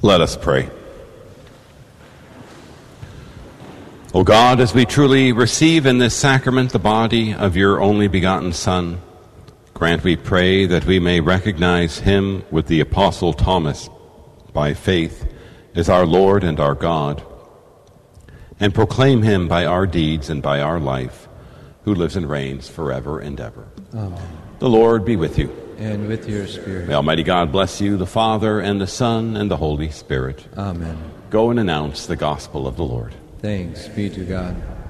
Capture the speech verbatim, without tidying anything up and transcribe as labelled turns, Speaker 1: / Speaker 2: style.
Speaker 1: Let us pray. O God, as we truly receive in this sacrament the body of your only begotten Son, grant, we pray, that we may recognize him with the Apostle Thomas by faith as our Lord and our God, and proclaim him by our deeds and by our life, who lives and reigns forever and ever.
Speaker 2: Amen.
Speaker 1: The Lord be with you.
Speaker 2: And with your spirit.
Speaker 1: May Almighty God bless you, the Father, and the Son, and the Holy Spirit.
Speaker 2: Amen.
Speaker 1: Go and announce the gospel of the Lord.
Speaker 2: Thanks be to God.